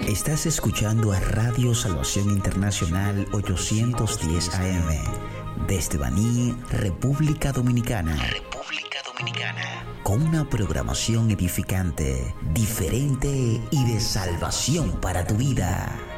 Estás escuchando a Radio Salvación Internacional 810 AM desde Baní, República Dominicana. Con una programación edificante, diferente y de salvación para tu vida.